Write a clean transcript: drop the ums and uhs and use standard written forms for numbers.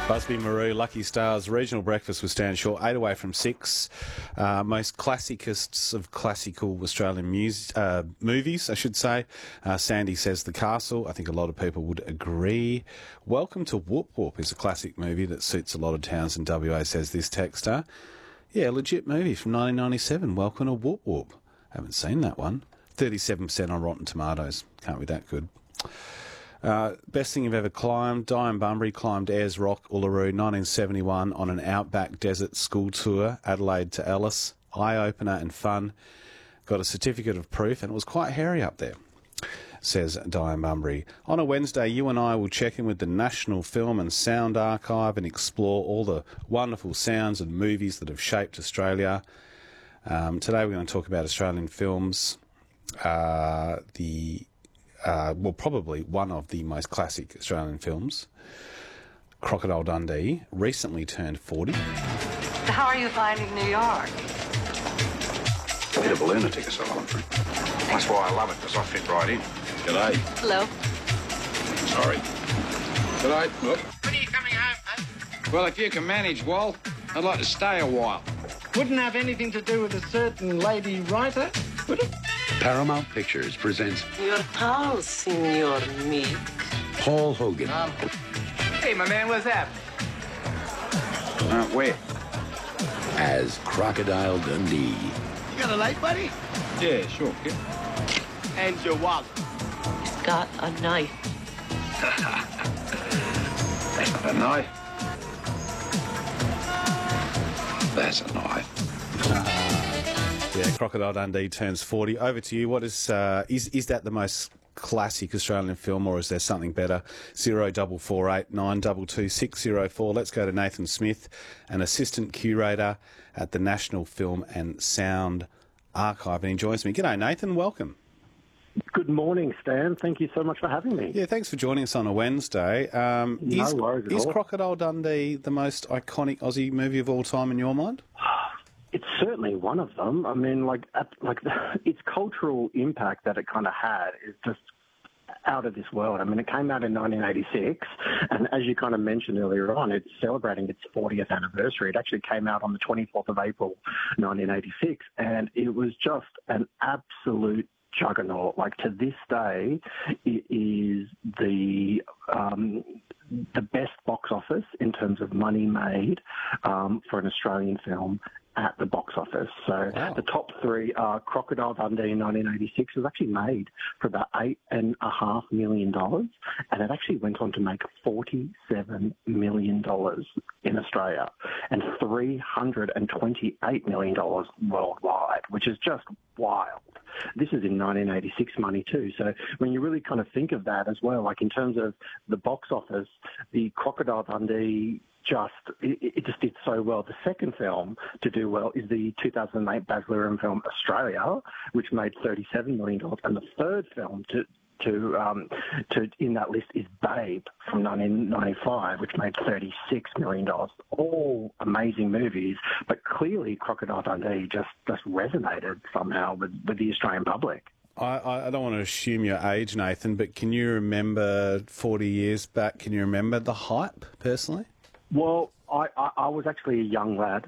Busby Maru, Lucky Stars, Regional Breakfast with Stan Shaw, 8 away from 6. Most classicest of classical Australian movies, I should say. Sandy says The Castle. I think a lot of people would agree. Welcome to Whoop Whoop is a classic movie that suits a lot of towns in WA, says this texter. Yeah, legit movie from 1997. Welcome to Whoop Whoop. Haven't seen that one. 37% on Rotten Tomatoes. Can't be that good. Best thing you've ever climbed. Diane Bunbury climbed Ayers Rock, Uluru, 1971 on an outback desert school tour, Adelaide to Alice. Eye-opener and fun. Got a certificate of proof, and it was quite hairy up there, says Diane Bunbury. On a Wednesday, you and I will check in with the National Film and Sound Archive and explore all the wonderful sounds and movies that have shaped Australia. Today we're going to talk about Australian films. Probably one of the most classic Australian films, Crocodile Dundee, recently turned 40. How are you finding New York? Bit of a lunatic asylum. That's why I love it, because I fit right in. G'day. Hello. Sorry. G'day. Look. When are you coming home, mate? Well, if you can manage, Walt, I'd like to stay a while. Wouldn't have anything to do with a certain lady writer, would it? Paramount Pictures presents Your house, Senor Meek. Paul Hogan Hey, my man, what's happening? Where? as Crocodile Dundee. You got a light, buddy? Yeah, sure, kid. And your wallet. He's got a knife. That's not a knife. That's a knife. Yeah, Crocodile Dundee turns 40. Over to you. What is that the most classic Australian film, or is there something better? 0448 922 604. Let's go to Nathan Smith, an assistant curator at the National Film and Sound Archive, and he joins me. G'day, Nathan. Welcome. Good morning, Stan. Thank you so much for having me. Yeah, thanks for joining us on a Wednesday. No worries at Is all. Crocodile Dundee the most iconic Aussie movie of all time in your mind? It's certainly one of them. I mean, its cultural impact that it kind of had is just out of this world. I mean, it came out in 1986, and as you kind of mentioned earlier on, it's celebrating its 40th anniversary. It actually came out on the 24th of April, 1986, and it was just an absolute juggernaut. Like, to this day, it is the best box office in terms of money made for an Australian film at the box office. So Wow. The top three are Crocodile Dundee in 1986. It was actually made for about $8.5 million, and it actually went on to make $47 million in Australia and $328 million worldwide, which is just wild. This is in 1986 money too. So when you really kind of think of that as well, like in terms of the box office, the Crocodile Dundee it just did so well. The second film to do well is the 2008 Baz Luhrmann film Australia, which made $37 million, and the third film to in that list is Babe from 1995, which made $36 million. All amazing movies, but clearly Crocodile Dundee just resonated somehow with the Australian public. I don't want to assume your age, Nathan, but can you remember 40 years back, can you remember the hype, personally? Well, I was actually a young lad